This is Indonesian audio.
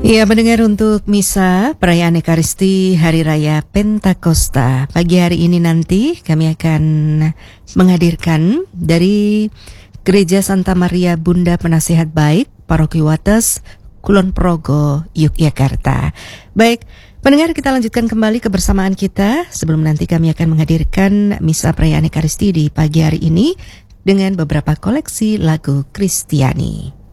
Iya, mendengar untuk Misa Perayaan Ekaristi Hari Raya Pentakosta. Pagi hari ini nanti kami akan menghadirkan dari Gereja Santa Maria Bunda Penasehat Baik, Paroki Wates, Kulon Progo, Yogyakarta. Baik, pendengar, kita lanjutkan kembali kebersamaan kita sebelum nanti kami akan menghadirkan Misa Perayaan Ekaristi di pagi hari ini dengan beberapa koleksi lagu Kristiani.